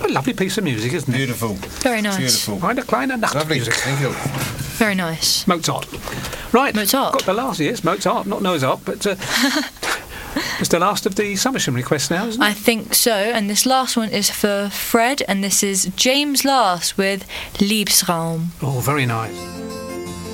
a lovely piece of music, isn't it? Beautiful. Very nice. Beautiful. Eine kleine Lovely. Nachtmusik. Thank you. Very nice. Mozart. Right. Mozart. Got the last, yes, Mozart, not Mozart, but it's the last of the submission requests now, isn't it? I think so. And this last one is for Fred, and this is James Last with Liebesraum. Oh, very nice.